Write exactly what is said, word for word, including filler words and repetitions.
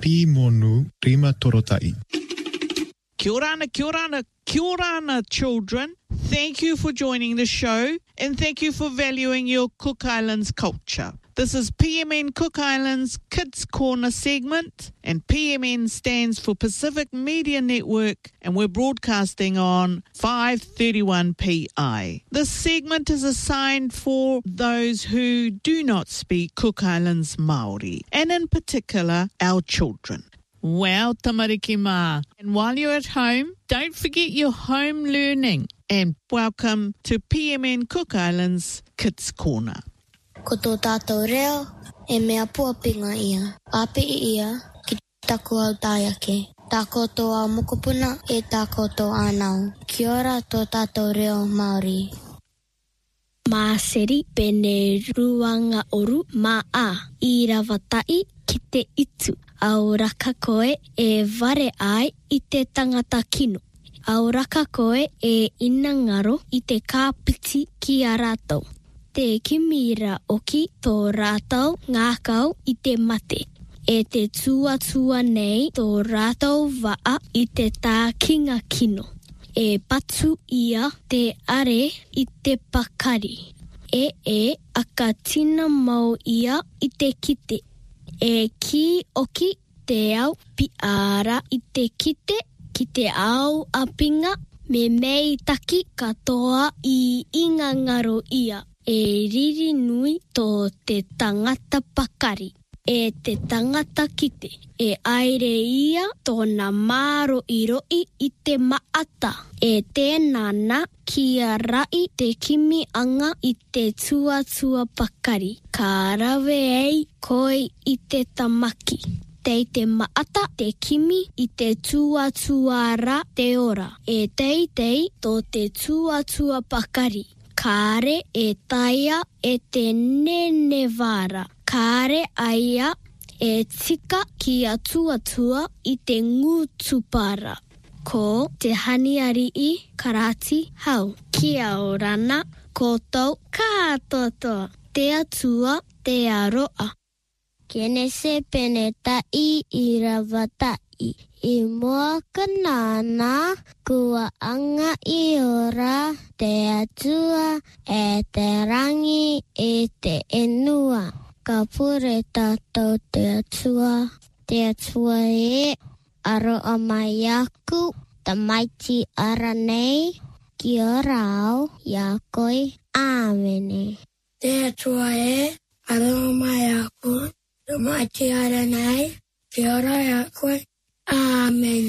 Pi Monu Rima Torotai. Kia ora ana, kia ora ana, kia ora ana, children. Thank you for joining the show and thank you for valuing your Cook Islands culture. This is P M N Cook Islands Kids Corner segment, and P M N stands for Pacific Media Network, and we're broadcasting on five thirty-one P I. This segment is assigned for those who do not speak Cook Islands Māori, and in particular, our children. Wow, tamariki mā. And while you're at home, don't forget your home learning. And welcome to P M N Cook Islands Kids Corner. Ko tō tātou reo, e mea puapinga ia. Api ia, ki taku au tāiake. Tā koutou mokopuna, e tā koutou ānau. Kia ora tō tātou reo Māori. Mā seri pene ruanga oru mā a I rawatai ki te itu. Au raka koe e ware ai I te tangata kino. Au raka koe e ina ngaro I te kāpiti ki a rātou. Te kimira oki tō rātou ngākau I te mate. E te tuatua nei tō rātou waa I te tā kinga kino. E patu ia te are I te pakari. E e aka tina mau ia I te kite. E ki oki te au pi ara I te kite ki te au apinga me mei taki katoa I inga ngaro ia. E riri nui tō te tangata pakari. E te tangata kite. E aere ia tōna māro I roi I te maata. E tēnana kia rai te kimi anga I te tuatua pakari. Ka rawe ei koi I te tamaki. Tei te maata te kimi I te tuatua ra te ora. E tei tei tō te tuatua pakari. Kāre e taia e te nenevara. Kāre aia e tika ki a tuatua I te ngūtupara. Ko te haniari I karati hau. Kia orana koutou kātotoa. Te atua te aroa. Kene se pene tai I rawatai. I mua kanana kua anga I ora te atua e te rangi e te enua. Ka pure tātou te atua. Te atua e aroa mai aku tamaiti ara nei ki ora au ia koi āmene. Te atua e aroa mai aku tamaiti ara nei ki ora ia koi āmene.